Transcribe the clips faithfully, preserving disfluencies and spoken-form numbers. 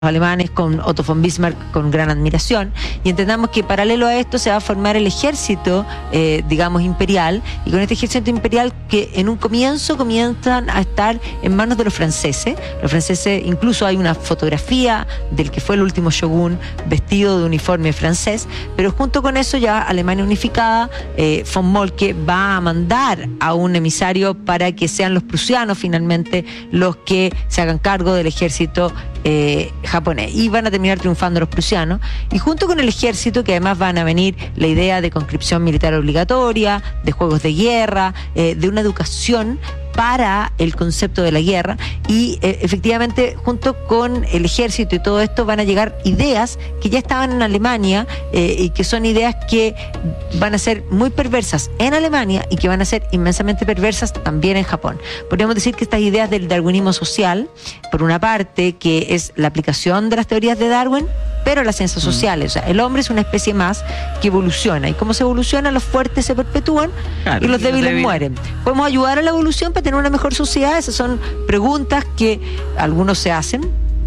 alemanes con Otto von Bismarck con gran admiración, y entendamos que paralelo a esto se va a formar el ejército, eh, digamos, imperial, y con este ejército imperial que en un comienzo comienzan a estar en manos de los franceses. Los franceses, incluso hay una fotografía del que fue el último shogun vestido de uniforme francés, pero junto con eso ya Alemania unificada, eh, von Moltke va a mandar a un emisario para que sean los prusianos finalmente los que se hagan cargo del ejército Eh, japonés, y van a terminar triunfando los prusianos, y junto con el ejército, que además van a venir la idea de conscripción militar obligatoria, de juegos de guerra, eh, de una educación para el concepto de la guerra, y eh, efectivamente junto con el ejército y todo esto van a llegar ideas que ya estaban en Alemania, eh, y que son ideas que van a ser muy perversas en Alemania y que van a ser inmensamente perversas también en Japón. Podríamos decir que estas ideas del darwinismo social, por una parte, que es la aplicación de las teorías de Darwin, pero las ciencias sociales, o sea, el hombre es una especie más que evoluciona, y como se evoluciona, los fuertes se perpetúan, claro, y los débiles, débiles mueren. ¿Podemos ayudar a la evolución para tener una mejor sociedad? Esas son preguntas que algunos se hacen,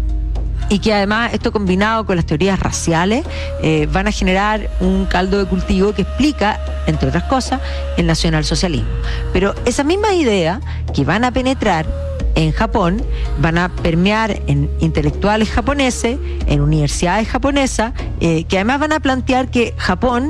y que además esto combinado con las teorías raciales eh, van a generar un caldo de cultivo que explica, entre otras cosas, el nacionalsocialismo. Pero esas mismas ideas que van a penetrar en Japón van a permear en intelectuales japoneses, en universidades japonesas, eh, que además van a plantear que Japón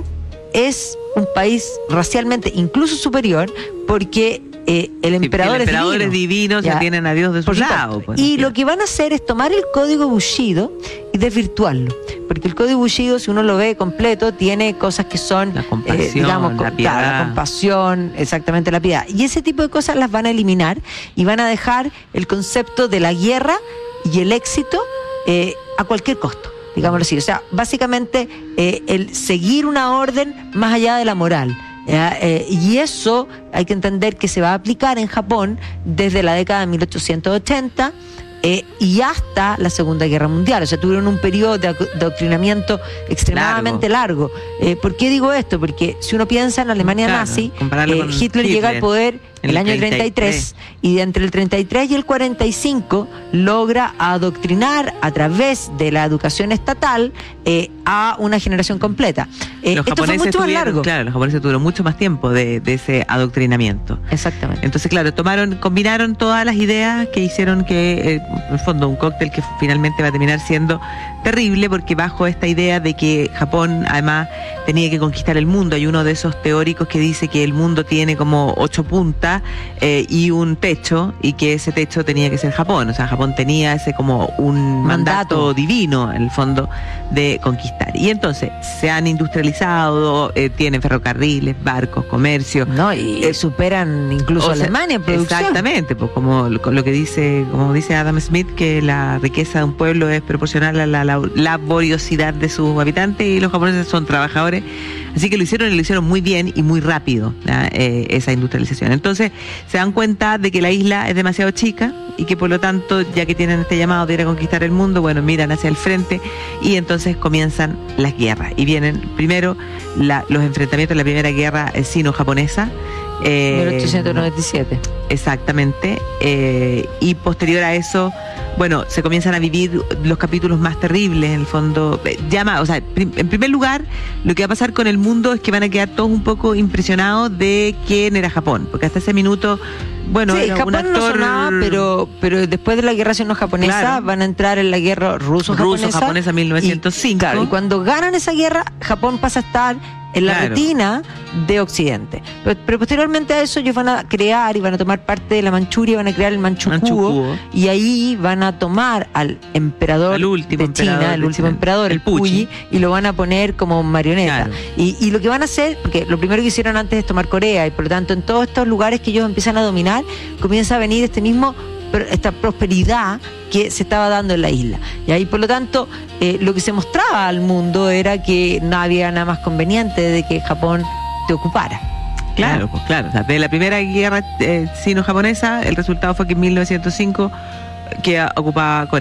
es un país racialmente incluso superior, porque Eh, el emperador, sí, el emperador es divino, es divino, ya tienen a Dios de su lado. Pues, y lo que van a hacer es tomar el código Bushido y desvirtuarlo, porque el código Bushido, si uno lo ve completo, tiene cosas que son, la compasión, eh, digamos, la piedad, claro, la compasión, exactamente, la piedad, y ese tipo de cosas las van a eliminar y van a dejar el concepto de la guerra y el éxito eh, a cualquier costo, digámoslo así. O sea, básicamente eh, el seguir una orden más allá de la moral. Ya, eh, y eso hay que entender que se va a aplicar en Japón desde la década de mil ochocientos ochenta eh, y hasta la Segunda Guerra Mundial. O sea, tuvieron un periodo de adoctrinamiento extremadamente largo. largo. Eh, ¿Por qué digo esto? Porque si uno piensa en Alemania claro, nazi, eh, Hitler, Hitler llega al poder en el año treinta y tres, y de entre el treinta y tres y el cuarenta y cinco logra adoctrinar a través de la educación estatal eh, a una generación completa. Eh, los esto fue mucho más largo. Claro, los japoneses tuvieron mucho más tiempo de, de ese adoctrinamiento. Exactamente. Entonces, claro, tomaron, combinaron todas las ideas que hicieron que, eh, en el fondo, un cóctel que finalmente va a terminar siendo terrible, porque bajo esta idea de que Japón, además, tenía que conquistar el mundo, hay uno de esos teóricos que dice que el mundo tiene como ocho puntas eh, y un techo, y que ese techo tenía que ser Japón. O sea, Japón tenía ese como un mandato, mandato divino, en el fondo, de conquistar. Y entonces se han industrializado, eh, tienen ferrocarriles, barcos, comercio. No, y eh, superan incluso a Alemania en producción. Exactamente, pues como lo, lo que dice, como dice Adam Smith, que la riqueza de un pueblo es proporcional a la, la laboriosidad de sus habitantes, y los japoneses son trabajadores. Así que lo hicieron y lo hicieron muy bien y muy rápido, eh, esa industrialización. Entonces se dan cuenta de que la isla es demasiado chica, y que por lo tanto, ya que tienen este llamado de ir a conquistar el mundo, bueno, miran hacia el frente, y entonces comienzan las guerras. Y vienen primero la, los enfrentamientos de la primera guerra sino-japonesa. Eh, mil ochocientos noventa y siete. Exactamente. Eh, y posterior a eso, bueno, se comienzan a vivir los capítulos más terribles, en el fondo. Llama, o sea, prim, en primer lugar, lo que va a pasar con el mundo es que van a quedar todos un poco impresionados de quién era Japón, porque hasta ese minuto, bueno, sí, era Japón un actor... no sonaba, pero, pero después de la guerra sino-japonesa, claro, van a entrar en la guerra ruso-japonesa. Ruso-japonesa mil novecientos cinco. Y, claro, y cuando ganan esa guerra, Japón pasa a estar en la claro. retina de Occidente. Pero, pero posteriormente a eso ellos van a crear y van a tomar parte de la Manchuria, van a crear el Manchukuo, y ahí van a tomar al emperador último de China, emperador el de último China, emperador, el Puyi, y lo van a poner como marioneta. Claro. Y, y lo que van a hacer, porque lo primero que hicieron antes es tomar Corea, y por lo tanto en todos estos lugares que ellos empiezan a dominar, comienza a venir este mismo esta prosperidad que se estaba dando en la isla. Y ahí, por lo tanto, eh, lo que se mostraba al mundo era que no había nada más conveniente de que Japón te ocupara. Claro, pues claro. O sea, de la primera guerra eh, sino-japonesa, el resultado fue que en mil novecientos cinco que ocupaba Corea.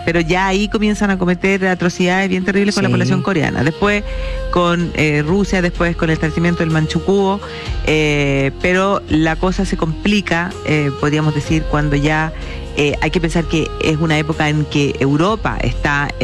pero ya ahí comienzan a cometer atrocidades bien terribles con Sí. la población coreana. Después con eh, Rusia, después con el establecimiento del Manchukuo, eh, pero la cosa se complica, eh, podríamos decir, cuando ya eh, hay que pensar que es una época en que Europa está